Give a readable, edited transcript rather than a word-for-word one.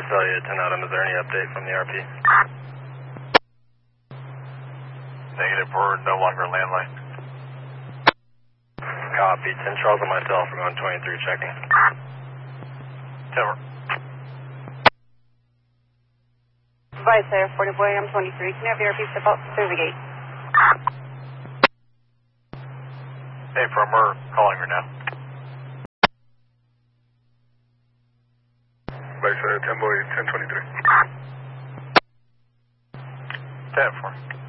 Visalia 10 Adam, is there any update from the RP? Negative, we're no longer landline. Copy, 10 Charles and myself, we're going 23 checking. 10. Visalia 44 AM 23, can you have the RP step out through the gate? Hey, from we're calling her now. Visalia 10 boy 1023. 10-4.